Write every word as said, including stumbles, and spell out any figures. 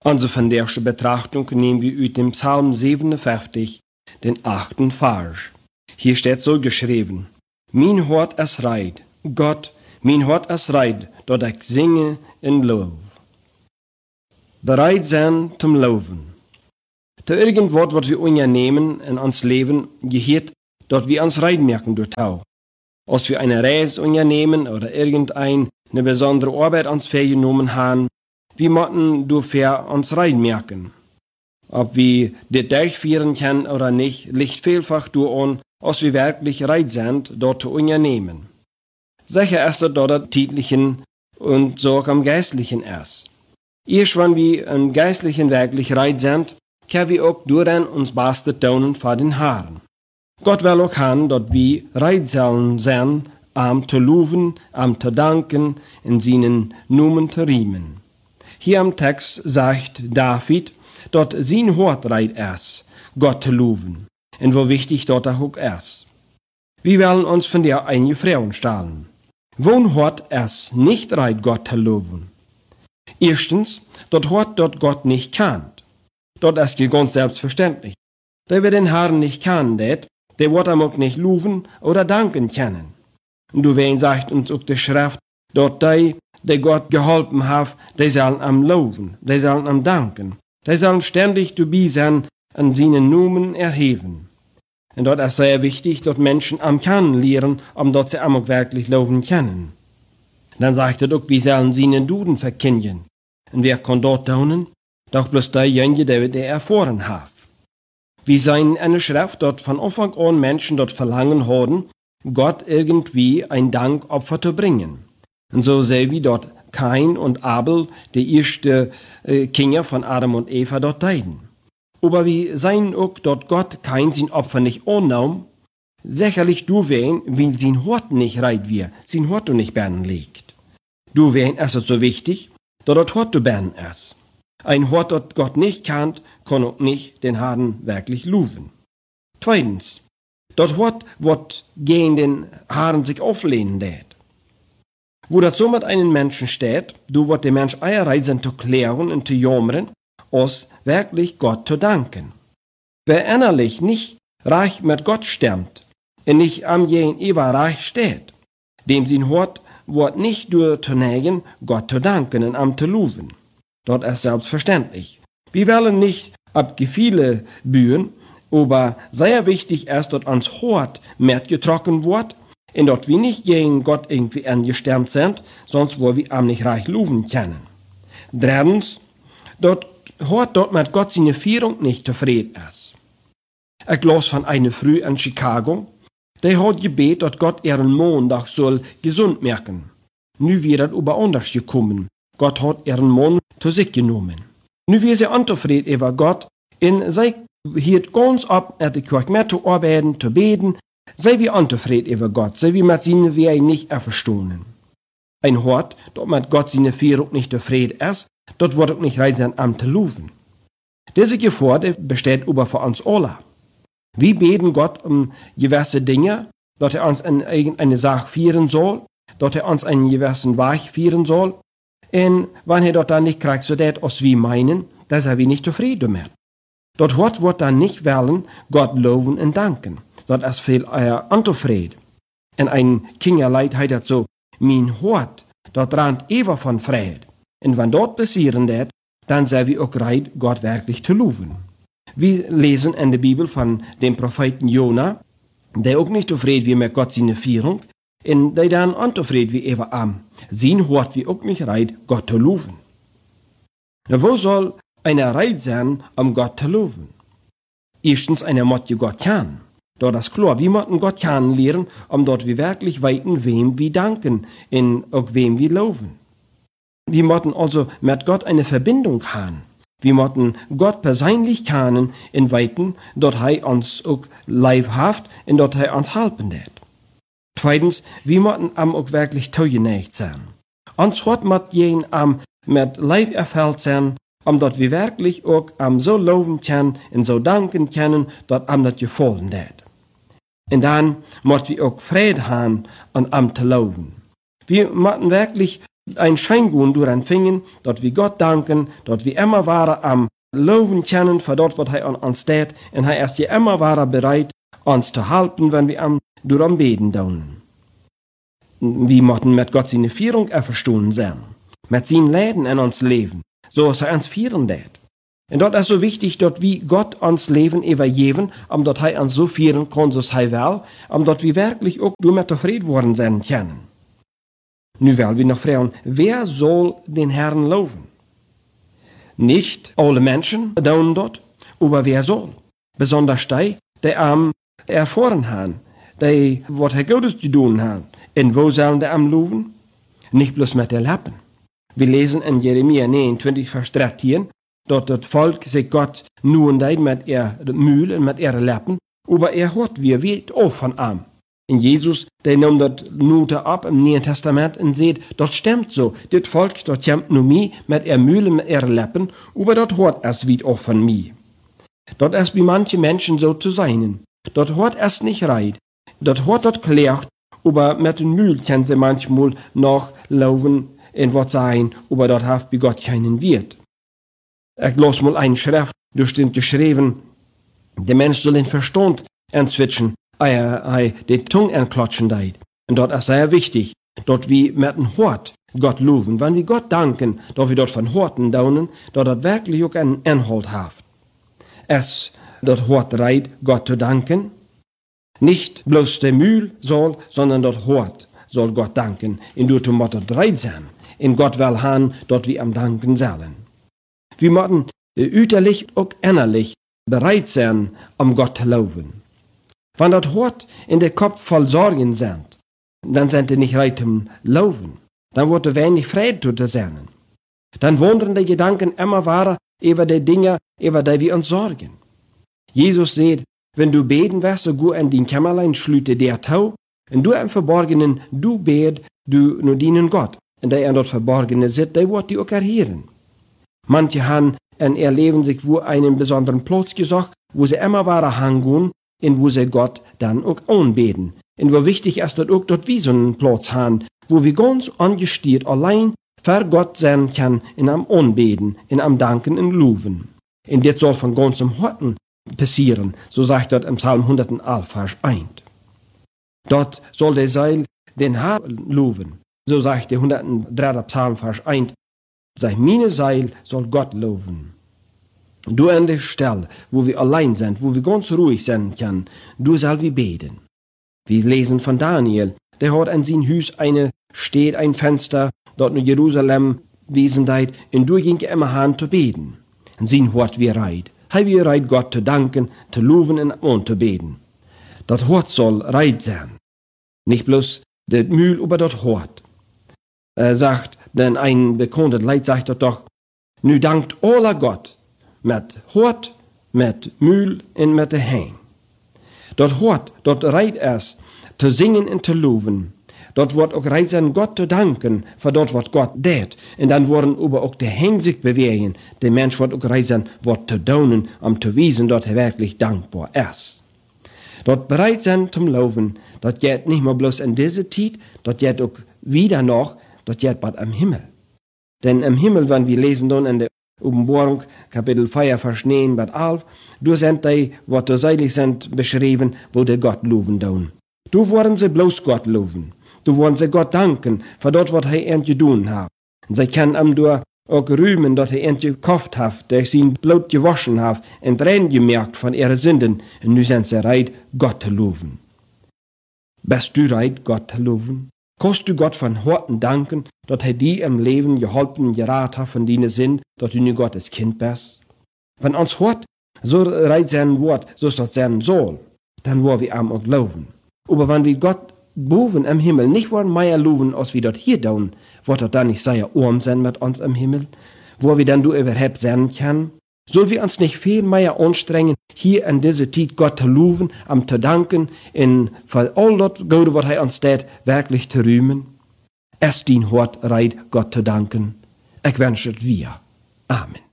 Unsere von der ersten Betrachtung nehmen wir aus dem Psalm siebenundfünfzig, den achten Vers. Hier steht so geschrieben: Mein Hort es reit, Gott, mein Hort es reit, dat ich singe in Lof. Bereit sein zum Loven. Te irgendwas, was wir unternehmen in ons Leben, gehört, dat wir uns reit merken durch Tau. Als wir eine Reise unternehmen oder irgendeine besondere Arbeit uns vergenommen haben, wir müssen dafür uns reit merken. Ob wir das durchführen können oder nicht, liegt vielfach daran, als wir wirklich reit sind, dort zu unternehmen. Sicher ist das dort das Titlichen und so am Geistlichen erst. Erst wenn wir im Geistlichen wirklich reit sind, können wir auch daran uns Beste tun vor den Haaren. Gott will auch haben, dass wir reit sollen sein, am zu loben, am zu danken, in seinen Namen zu riemen. Hier am Text sagt David, dass sein Hort reit ist, Gott zu loben. Und wo wichtig dort auch ist. Wir wollen uns von der eine Frau stellen. Wo Hort es nicht reit, Gott zu loben? Erstens, dort Hort dort Gott nicht kannt. Dort ist die ganz selbstverständlich. Der wir den Herrn nicht kennen, der wird ihm auch nicht loben oder danken können. Und du wen sagt uns auch die Schrift, dort die, der Gott geholfen hat, die sollen am loben, die sollen am danken, die sollen ständig dabei sein, an seinen Namen erheben. Und dort ist sehr wichtig, dass Menschen am Kennen lernen, um dort sie auch wirklich loben können. Dann sagt er doch, wir sollen seinen Duden verkündigen. Und wer kann dort tun? Doch bloß derjenige, der der erfahren hat. Wir sehen eine Schrift, dort von Anfang an Menschen dort verlangen haben, Gott irgendwie ein Dankopfer zu bringen. Und so sehen wir dort Kain und Abel, die erste äh, Kinder von Adam und Eva, dort teiden. Aber wir sehen auch, dort Gott Kain sein Opfer nicht annahm, sicherlich du wen, weil sein Hort nicht reit wir, sein Hort nicht bernen liegt. Du wen ist es so wichtig, dass das Hort zu bernen ist. Ein Hort, das Gott nicht kannt, kann auch nicht den Herrn wirklich loben. Zweitens, das Hort, was gegen den Herrn sich auflehnen lädt. Wo das so mit einem Menschen steht, du wird der Mensch eierreit sein zu klären und zu jammern, als wirklich Gott zu danken. Wer innerlich nicht reich mit Gott stemmt und nicht am gegenüber reich steht, dem sein Hort wird nicht durch zu neigen, Gott zu danken und am zu loben. Dort ist selbstverständlich. Wir wollen nicht ab Gefühle bühen, aber sehr wichtig ist, dass uns Hort mitgetrocken wird und dort wir nicht gegen Gott irgendwie angestemmt sind, sonst wollen wir am nicht reich loben können. Drittens, dort Hort dort mit Gott seine Führung nicht zufrieden ist. Ich las von einer Früh in Chicago, der hat gebet, dass Gott ihren Montag soll gesund merken. Nu wird das über anders gekommen. Gott hat ihren Mond zu sich genommen. Nu wird sie unzufrieden über Gott, und sie hielt ganz ab, at die Kirche mehr zu arbeiten, zu beten, sie wie unzufrieden über Gott, sie wie mit seinen Wegen nicht verstehen. Ein Hort, dort mit Gott seine Führung nicht zufrieden ist, dort wird auch nicht rein sein Amt zu loben. Diese Gefahr die besteht über für uns alle. Wir beten Gott um gewisse Dinge, dass er uns in irgendeine Sache führen soll, dass er uns einen gewissen Weg führen soll, und wenn er dort dann nicht kriegt, so das, was wir meinen, da sind wir nicht zufrieden mit. Dort Hort wird dann nicht wollen, Gott loben und danken. Dort ist viel eher unzufrieden. Und ein Kinderleid heißt das so, mein Hort, dort rannt ever von Fried. Und wenn dort passieren wird, dann sind wir auch bereit, Gott wirklich zu loben. Wir lesen in der Bibel von dem Propheten Jona, der auch nicht zufrieden wie mit Gott seine Führung, und der dann unzufrieden wie ever am. Sein Hort wie auch nicht bereit, Gott zu loben. Na, wo soll einer bereit sein, um Gott zu loben? Erstens, einer muss Gott kennen. Dort ist klar, wir müssen Gott kennenlernen, um dort wir wirklich weiten, wem wir danken und auch wem wir loben. Wir müssen also mit Gott eine Verbindung haben. Wir müssen Gott persönlich kennen in Weiten, dort er uns auch leibhaft und dort er uns helfen wird. Zweitens, wir müssen am auch wirklich zugeneigt sein. Uns Hort muss jeden am mit Leib erfüllt sein, um dort wir wirklich auch am so loben können und so danken können, dort am das gefallen wird. Und dann müssen wir auch Frieden haben und am zu loben. Wir müssen wirklich ein Scheingun durch Fingen, dort wir Gott danken, dort wir immer waren am Loven kennen für dort, was er an uns tät, und er ist ja immer waren bereit, uns zu halten, wenn wir am durch am Beten daunen. Wir möchten mit Gott seine Führung verstehen sein, mit seinen Läden in uns leben, so als er uns führen lädt. Und dort ist so wichtig, dort wie Gott uns Leben übergeben, um dort er uns so führen kann, so er will, um dort wir wirklich auch damit zufrieden worden sein können. Nu will wir noch fragen, wer soll den Herrn loben? Nicht alle Menschen tun dort, aber wer soll? Besonders die, die am erfahren haben, die, was er Gottes zu tun haben. Und wo sollen die am loben? Nicht bloß mit der Lippen. Wir lesen in Jeremia neunundzwanzig, Vers dreizehn, dort das Volk sich Gott nur und mit ihr Mühl und mit ihren Lippen, aber er hört, wie er weht auch von ihm. Und Jesus, der nimmt dort Note ab im Neuen Testament und sieht, dort stimmt so, das Volk, dort kämpft nur mir mit ihr Mühle, mit ihren Lippen, aber dort hört es wie auch von mir. Dort ist wie manche Menschen so zu sein. Dort hört es nicht rein. Dort hört dort klärt, aber mit den Mühl können sie manchmal noch laufen in was sein, aber dort hat wie Gott keinen Wert. Ich los mal eine Schrift, durch den geschrieben, der Mensch soll den Verstand entzwitschen, er, er die Zunge entklatschen deit. Und dort ist sehr wichtig, dort wie mit dem Hort Gott loben. Wenn wir Gott danken, dort wir dort von Horten daunen, dort das wirklich auch einen Inhalt hat. Es, dort Hort reit, Gott zu danken. Nicht bloß der Mühl soll, sondern dort Hort soll Gott danken. In dort muss dort reit sein. In Gott will han, dort wir am Danken sollen. Wir müssen äußerlich und innerlich bereit sein, um Gott zu loben. Wenn das Hort in der Kopf voll Sorgen sind, dann sind die nicht reit zum Loben. Dann wird er wenig Freude zu sein. Dann wandern die Gedanken immer weiter über die Dinge, über die wir uns sorgen. Jesus sagt, wenn du beten wirst, so geh in dein Kämmerlein, schlüte der Tau, und du im Verborgenen, du bet, du nur dienen Gott. Und der in dort Verborgenen sitzt, der wird die auch erhören. Manche haben in ihr Leben sich wo einen besonderen Platz gesucht, wo sie immer weiter hingehen, und wo sie Gott dann auch anbeten. Und wo wichtig ist, dort auch dort wie so einen Platz haben, wo wir ganz angestiert allein für Gott sein können, in am Anbeten, in am Danken und Loben. Und das soll von ganzem Herzen passieren, so sagt dort im Psalm hundertelf, Vers eins. Dort soll der Seil den Herrn loben, so sagt der hundertdritte Psalm, Vers eins. Sei meine Seil soll Gott loben. Du an der Stelle, wo wir allein sind, wo wir ganz ruhig sein können, du soll wir beten. Wir lesen von Daniel, der hat an sein Haus eine, steht ein Fenster, dort in Jerusalem wesen deit, und du ging immer hin zu beten. Und sein hort wir reit. Hei wir reit Gott zu danken, zu loben und an zu beten. Dat hort soll reit sein. Nicht bloß das Mühl über das Hort. Er sagt, denn ein bekannter Leid sagt dort doch, nu dankt aller Gott, mit Hort, mit Mühl und mit der Häng. Dort Hort, dort reit es, zu singen und zu loben. Dort wird auch reit sein, Gott zu danken, für dort, was Gott tät. Und dann worden aber auch der Häng sich bewegen. Der Mensch wird auch reit sein, wird zu daunen, um zu wiesen, dort er wirklich dankbar ist. Dort bereit sein zum Loben, dort geht nicht mehr bloß in dieser Zeit, dort geht auch wieder noch, dort geht bald am Himmel. Denn im Himmel, wenn wir lesen dann in der Offenbarung, Kapitel vier, Vers neun bis elf, du sind die, was du seilig sind, beschrieben, wo der Gott loben tun. Du wollen sie bloß Gott loben. Du wollen sie Gott danken, für dort, was er ihnen getan hat. Und sie können ihm durch auch rühmen, dass er ihnen gekauft hat, dass sie ihn Blut gewaschen hat und rein gemerkt von ihren Sünden. Und nun sind sie bereit, Gott zu loben. Bist du bereit, Gott zu loben? Kannst du Gott von Herzen danken, dass er dir im Leben geholfen und geraten hat von deinen Sinn, dass du nicht Gottes Kind bist? Wenn uns Hort so reit sein Wort, so ist das sein soll, dann wollen wir ihm auch loben. Aber wenn wir Gott boven im Himmel nicht wollen mehr loben, als wir dort hier tun, wird er dann nicht sehr arm sein mit uns im Himmel, wo wir dann du überhaupt sein können? Sollen wir uns nicht viel mehr anstrengen, hier in dieser Zeit Gott zu loben, am zu danken, in für all das Gute, was er uns tät, wirklich zu rühmen? Es dient Hort reit, Gott zu danken. Ich wünsche es wir. Amen.